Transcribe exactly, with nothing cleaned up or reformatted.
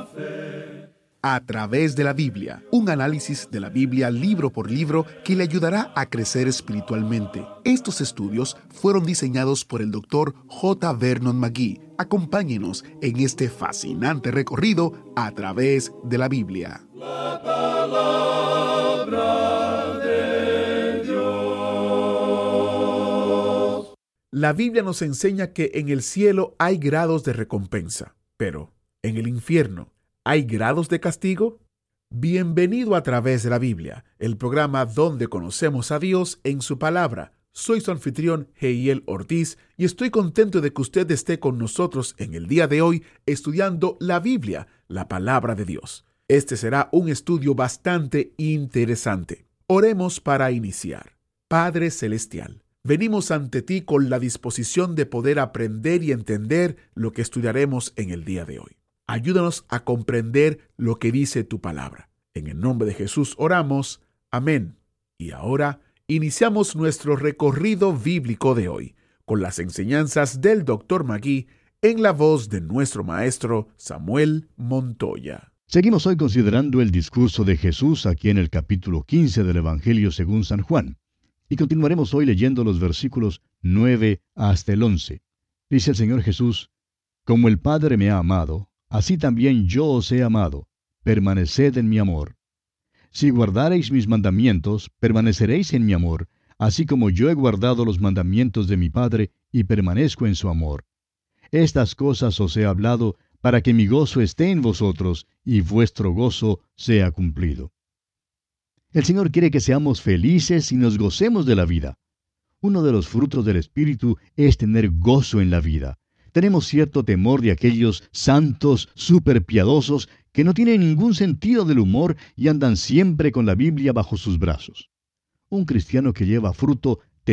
A través de la Biblia, un análisis de la Biblia libro por libro que le ayudará a crecer espiritualmente. Estos estudios fueron diseñados por el doctor J. Vernon McGee. Acompáñenos en este fascinante recorrido a través de la Biblia. La palabra de Dios. La Biblia nos enseña que en el cielo hay grados de recompensa, pero en el infierno, ¿hay grados de castigo? Bienvenido a través de la Biblia, el programa donde conocemos a Dios en su palabra. Soy su anfitrión, Heiel Ortiz, y estoy contento de que usted esté con nosotros en el día de hoy estudiando la Biblia, la palabra de Dios. Este será un estudio bastante interesante. Oremos para iniciar. Padre Celestial, venimos ante ti con la disposición de poder aprender y entender lo que estudiaremos en el día de hoy. Ayúdanos a comprender lo que dice tu palabra. En el nombre de Jesús oramos. Amén. Y ahora iniciamos nuestro recorrido bíblico de hoy con las enseñanzas del doctor McGee en la voz de nuestro maestro Samuel Montoya. Seguimos hoy considerando el discurso de Jesús aquí en el capítulo quince del Evangelio según San Juan. Y continuaremos hoy leyendo los versículos nueve hasta el once. Dice el Señor Jesús: Como el Padre me ha amado, así también yo os he amado. Permaneced en mi amor. Si guardareis mis mandamientos, permaneceréis en mi amor, así como yo he guardado los mandamientos de mi Padre y permanezco en su amor. Estas cosas os he hablado para que mi gozo esté en vosotros y vuestro gozo sea cumplido. El Señor quiere que seamos felices y nos gocemos de la vida. Uno de los frutos del Espíritu es tener gozo en la vida. Tenemos cierto temor de aquellos santos superpiadosos que no tienen ningún sentido del humor y andan siempre con la Biblia bajo sus brazos. Un cristiano que lleva fruto